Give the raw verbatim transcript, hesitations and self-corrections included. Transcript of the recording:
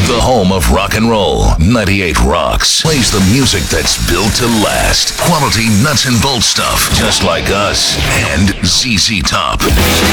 The home of rock and roll, ninety-eight Rocks, plays the music that's built to last. Quality nuts and bolts stuff, just like us, and Z Z Top.